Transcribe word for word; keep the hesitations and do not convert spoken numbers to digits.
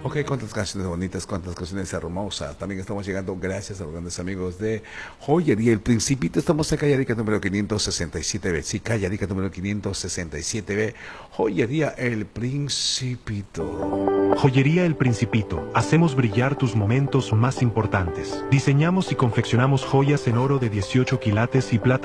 Ok, cuántas canciones bonitas, cuántas canciones hermosas. También estamos llegando gracias a los grandes amigos de Joyería El Principito. Estamos en calle Arica número quinientos sesenta y siete B. Sí, calle Arica número quinientos sesenta y siete B. Joyería El Principito. Joyería El Principito. Hacemos brillar tus momentos más importantes. Diseñamos y confeccionamos joyas en oro de dieciocho quilates y plata